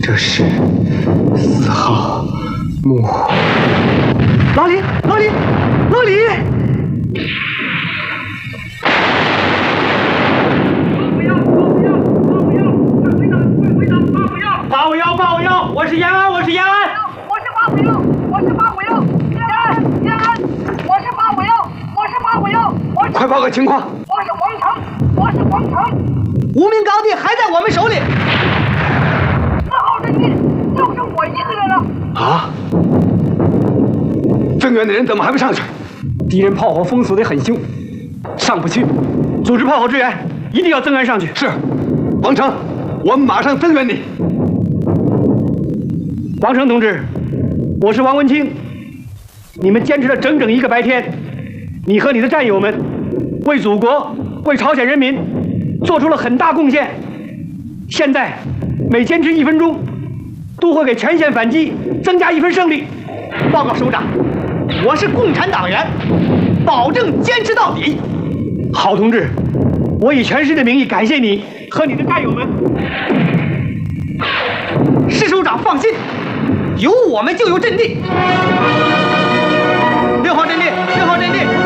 这是4号墓。 老李，老李，老李！851，我是延安，我是延安。 我是851，我是851，延安，我是851，我是851， 快报个情况！ 我是皇城，我是皇城。 无名高地还在我们手里。 4号阵地就剩我一个人了。 啊！增援的人怎么还不上去？ 敌人炮火封锁得很凶，上不去。组织炮火支援，一定要增援上去。 是，王成，我们马上增援你。 王成同志，我是王文清。你们坚持了整整1个白天，你和你的战友们为祖国、为朝鲜人民做出了很大贡献。现在每坚持1分钟，都会给全线反击增加1分胜利。报告首长，我是共产党员，保证坚持到底。好同志，我以全师的名义感谢你和你的战友们。师首长放心，有我们就有阵地。6号阵地，6号阵地。